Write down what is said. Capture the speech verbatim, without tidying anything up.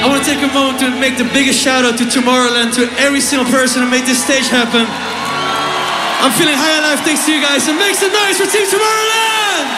I want to take a moment to make the biggest shout out to Tomorrowland, to every single person who made this stage happen. I'm feeling high on life thanks to you guys, so make some noise for Team Tomorrowland!